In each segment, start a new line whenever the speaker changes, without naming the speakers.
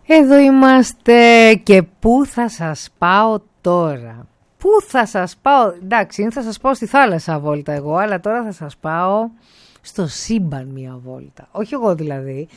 Εδώ είμαστε και πού θα σας πάω τώρα. Πού θα σας πάω, εντάξει, θα σας πάω στη θάλασσα βόλτα εγώ, αλλά τώρα θα σας πάω στο σύμπαν μια βόλτα. Όχι εγώ δηλαδή,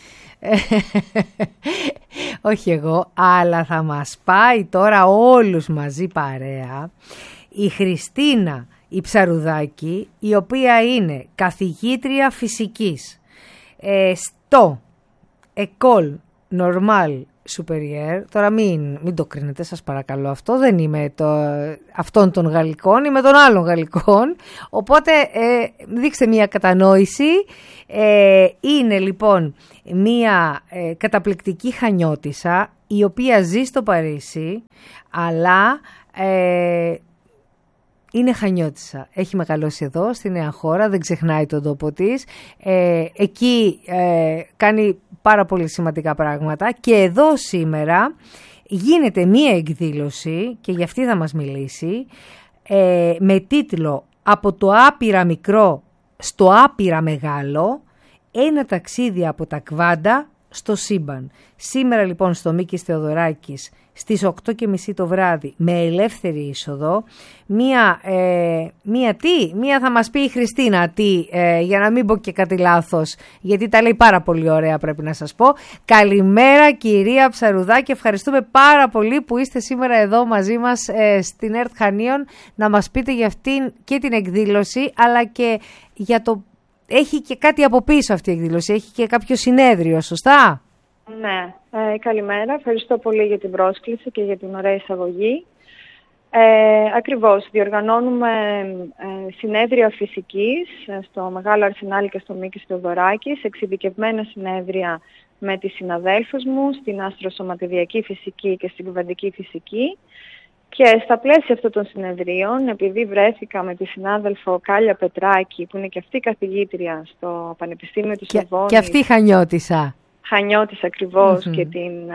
όχι εγώ, αλλά θα μας πάει τώρα όλους μαζί παρέα η Χριστίνα η Ψαρουδάκη, η οποία είναι καθηγήτρια φυσικής στο École Normale Supérieure. Τώρα μην το κρίνετε, σας παρακαλώ, αυτό δεν είμαι αυτών των Γαλλικών, είμαι των άλλων Γαλλικών, οπότε δείξτε μια κατανόηση. Είναι λοιπόν μια καταπληκτική χανιώτισσα, η οποία ζει στο Παρίσι, αλλά είναι χανιώτισσα. Έχει μεγαλώσει εδώ στη νέα χώρα, δεν ξεχνάει τον τόπο της. Εκεί κάνει πάρα πολύ σημαντικά πράγματα και εδώ σήμερα γίνεται μία εκδήλωση και για αυτή θα μας μιλήσει με τίτλο «Από το άπειρα μικρό στο άπειρα μεγάλο, ένα ταξίδι από τα Κβάντα στο σύμπαν». Σήμερα λοιπόν στο Μίκης Θεοδωράκης στις 8:30 το βράδυ με ελεύθερη είσοδο. Μία θα μας πει η Χριστίνα για να μην πω και κάτι λάθος, γιατί τα λέει πάρα πολύ ωραία, πρέπει να σας πω. Καλημέρα κυρία Ψαρουδάκη, ευχαριστούμε πάρα πολύ που είστε σήμερα εδώ μαζί μας στην ΕΡΤ Χανίων να μας πείτε για αυτήν και την εκδήλωση, αλλά και για το... Έχει και κάτι από πίσω αυτή η εκδήλωση, έχει και κάποιο συνέδριο, σωστά?
Ναι, καλημέρα. Ευχαριστώ πολύ για την πρόσκληση και για την ωραία εισαγωγή. Ακριβώς, διοργανώνουμε συνέδρια φυσικής στο Μεγάλο Αρσενάλι και στο Μίκης Θεοδωράκης, εξειδικευμένα συνέδρια με τις συναδέλφους μου στην αστροσωματιδιακή φυσική και στην κουβαντική φυσική. Και στα πλαίσια αυτών των συνεδρίων, επειδή βρέθηκα με τη συνάδελφο Κάλια Πετράκη, που είναι και αυτή καθηγήτρια στο Πανεπιστήμιο της Σορβόνης. Και αυτή
χανιώτισσα.
Χανιώτισσα ακριβώς, και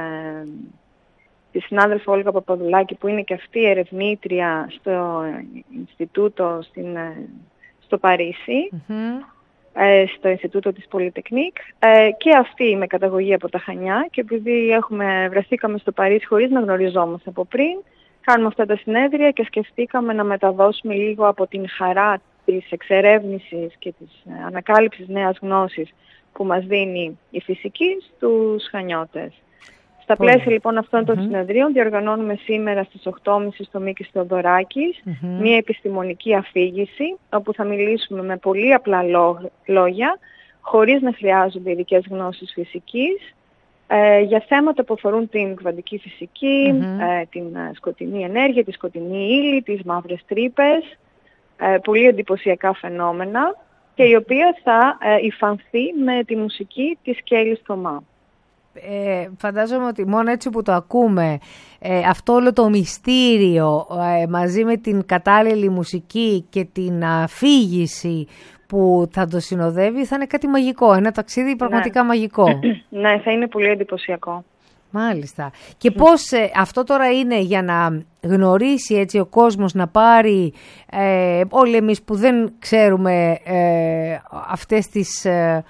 τη συνάδελφο Όλγα Παπαδουλάκη, που είναι και αυτή ερευνήτρια στο Ινστιτούτο στο Παρίσι, στο Ινστιτούτο της Πολυτεκνίκ, και αυτή με καταγωγή από τα Χανιά, και επειδή βρεθήκαμε στο Παρίσι χωρίς να γνωριζόμαστε από πριν, κάνουμε αυτά τα συνέδρια και σκεφτήκαμε να μεταδώσουμε λίγο από την χαρά της εξερεύνησης και της ανακάλυψης νέας γνώσης που μας δίνει η φυσική στους Χανιώτες. Στα πλαίσια λοιπόν αυτών των συνεδρίων διοργανώνουμε σήμερα στις 8:30 στο Μίκης Θεοδωράκης μια επιστημονική αφήγηση, όπου θα μιλήσουμε με πολύ απλά λόγια, χωρίς να χρειάζονται ειδικές γνώσεις φυσικής, για θέματα που αφορούν την κβαντική φυσική, την σκοτεινή ενέργεια, τη σκοτεινή ύλη, τις μαύρες τρύπες, πολύ εντυπωσιακά φαινόμενα, και η οποία θα υφανθεί με τη μουσική της Κέλλη Θωμά.
Φαντάζομαι ότι μόνο έτσι που το ακούμε, αυτό όλο το μυστήριο μαζί με την κατάλληλη μουσική και την αφήγηση που θα το συνοδεύει θα είναι κάτι μαγικό, ένα ταξίδι πραγματικά μαγικό.
Ναι, θα είναι πολύ εντυπωσιακό.
Μάλιστα. Και πώς αυτό τώρα είναι για να γνωρίσει έτσι ο κόσμος, να πάρει όλοι εμείς που δεν ξέρουμε αυτές τις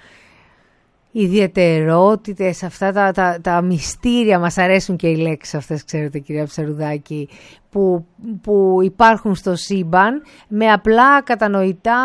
ιδιαιτερότητες, αυτά τα μυστήρια, μας αρέσουν και οι λέξεις αυτές, ξέρετε κυρία Ψαρουδάκη, που υπάρχουν στο σύμπαν, με απλά κατανοητά,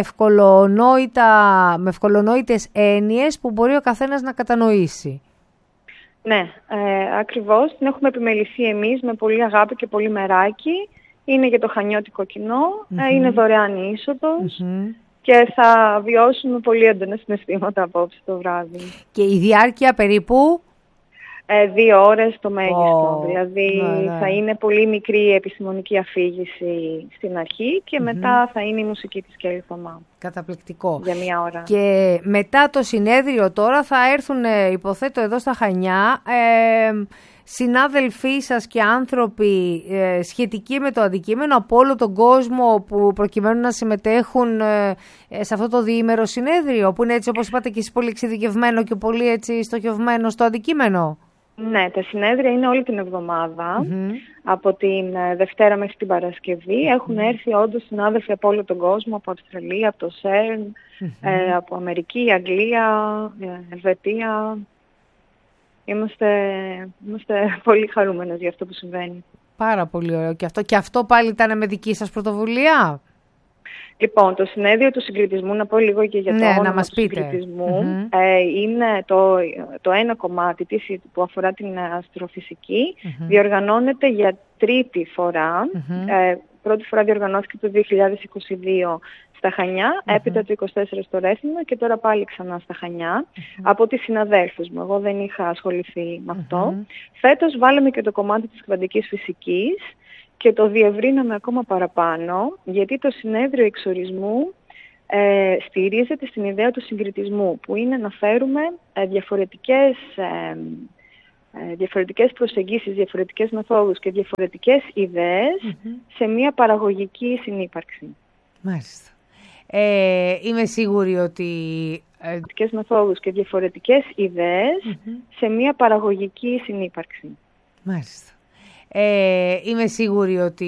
με ευκολονόητες έννοιες που μπορεί ο καθένας να κατανοήσει.
Ναι, ακριβώς. Την έχουμε επιμεληθεί εμείς με πολύ αγάπη και πολύ μεράκι. Είναι για το χανιώτικο κοινό, είναι δωρεάν η είσοδος και θα βιώσουμε πολύ έντονα συναισθήματα απόψε το βράδυ.
Και η διάρκεια περίπου?
2 ώρες το μέγιστο. Δηλαδή θα είναι πολύ μικρή η επιστημονική αφήγηση στην αρχή και μετά θα είναι η μουσική της Κέλλη Θωμά.
Καταπληκτικό.
Για 1 ώρα.
Και μετά το συνέδριο τώρα θα έρθουν, υποθέτω, εδώ στα Χανιά συνάδελφοί σας και άνθρωποι σχετικοί με το αντικείμενο από όλο τον κόσμο, που προκειμένου να συμμετέχουν σε αυτό το διήμερο συνέδριο, που είναι έτσι, όπως είπατε και εσείς, πολύ εξειδικευμένο και πολύ έτσι στοχευμένο στο αντικείμενο.
Ναι, τα συνέδρια είναι όλη την εβδομάδα, από την Δευτέρα μέχρι την Παρασκευή. Έχουν έρθει όντως συνάδελφοι από όλο τον κόσμο, από Αυστραλία, από το ΣΕΡΝ, από Αμερική, Αγγλία, Ελβετία. Είμαστε πολύ χαρούμενες για αυτό που συμβαίνει.
Πάρα πολύ ωραίο. Και αυτό πάλι ήταν με δική σας πρωτοβουλία?
Λοιπόν, το συνέδριο του συγκριτισμού, να πω λίγο και για το όνομα του συγκριτισμού, είναι το ένα κομμάτι της που αφορά την αστροφυσική. Διοργανώνεται για τρίτη φορά. Πρώτη φορά διοργανώθηκε το 2022 στα Χανιά, έπειτα το 2024 στο Ρέθυμνο και τώρα πάλι ξανά στα Χανιά, από τις συναδέλφους μου. Εγώ δεν είχα ασχοληθεί με αυτό. Φέτος βάλαμε και το κομμάτι της κβαντικής φυσικής και το διευρύναμε ακόμα παραπάνω, γιατί το συνέδριο εξορισμού στηρίζεται στην ιδέα του συγκριτισμού, που είναι να φέρουμε διαφορετικές προσεγγίσεις, διαφορετικές μεθόδους και διαφορετικές ιδέες σε μια παραγωγική συνύπαρξη.
Μάλιστα. Είμαι σίγουρη ότι...
Διαφορετικές μεθόδους και διαφορετικές ιδέες σε μια παραγωγική συνύπαρξη.
Μάλιστα. Είμαι σίγουρη ότι